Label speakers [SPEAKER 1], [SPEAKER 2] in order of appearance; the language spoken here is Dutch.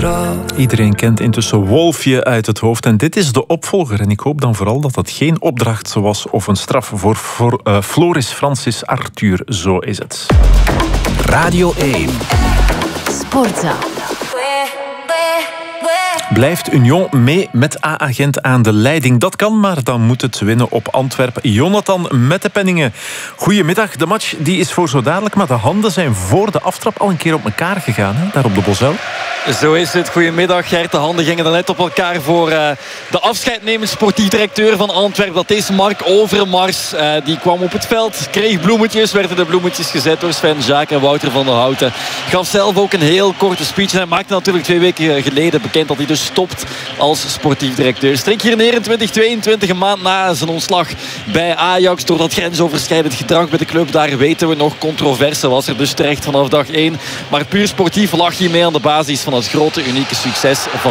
[SPEAKER 1] Iedereen kent intussen Wolfje uit het hoofd. En dit is de opvolger. En ik hoop dan vooral dat dat geen opdracht was of een straf voor Floris Francis Arthur. Zo is het.
[SPEAKER 2] Radio 1.
[SPEAKER 3] Sportza.
[SPEAKER 1] Blijft Union mee met A-agent aan de leiding? Dat kan, maar dan moet het winnen op Antwerpen. Jonathan met de penningen. Goedemiddag, de match die is voor zo dadelijk, maar de handen zijn voor de aftrap al een keer op elkaar gegaan, hè? Daar op de Bosel.
[SPEAKER 4] Zo is het. Goedemiddag, Gert. De handen gingen dan net op elkaar voor de afscheidnemend sportief directeur van Antwerpen. Dat is Mark Overmars. Die kwam op het veld, kreeg bloemetjes, werden de bloemetjes gezet door Sven Jaak en Wouter van der Houten. Gaf zelf ook een heel korte speech. En hij maakte natuurlijk 2 weken geleden bekend dat hij dus stopt als sportief directeur. Strik hier neer in 2022, een maand na zijn ontslag bij Ajax. Door dat grensoverschrijdend gedrag bij de club, daar weten we nog. Controverse was er dus terecht vanaf dag 1. Maar puur sportief lag hij mee aan de basis van het grote, unieke succes van